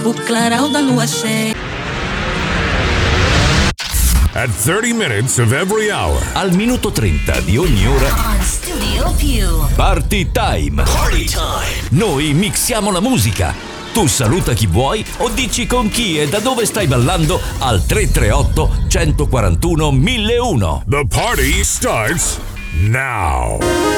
O clarão da lua cheia. At 30 minutes of every hour. Al minuto 30 di ogni ora. On Studio Più. Party time. Party time. Noi mixiamo la musica. Tu saluta chi vuoi o dici con chi e da dove stai ballando al 338 141 1001. The party starts now.